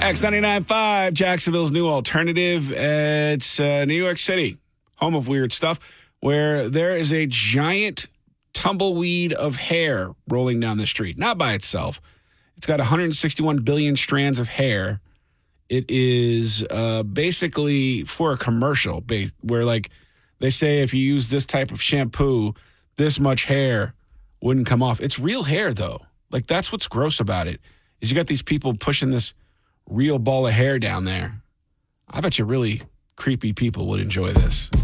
X99.5, Jacksonville's new alternative. It's New York City, home of weird stuff, where there is a giant tumbleweed of hair rolling down the street. Not by itself. It's got 161 billion strands of hair. It is basically for a commercial where, like, they say if you use this type of shampoo, this much hair wouldn't come off. It's real hair, though. Like, that's what's gross about it, is you got these people pushing this real ball of hair down there. I bet you really creepy people would enjoy this.